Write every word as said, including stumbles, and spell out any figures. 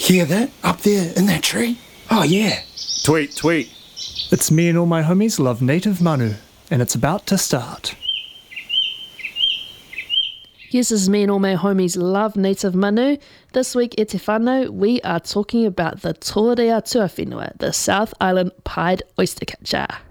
Hear that? Up there in that tree? Oh, yeah. Tweet, tweet. It's me and all my homies love native manu, and it's about to start. Yes, this is me and all my homies love native manu. This week at Te Whānau, we are talking about the Tōrea Tuawhenua, the South Island pied oyster catcher.